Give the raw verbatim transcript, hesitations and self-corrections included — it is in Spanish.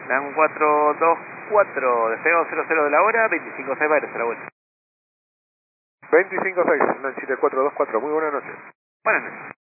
Dan cuatro dos cuatro, despegado cero cero de la hora, veinticinco seis para la vuelta. veinticinco seis, Nancy de cuatro dos cuatro, muy buenas noches. Buenas noches.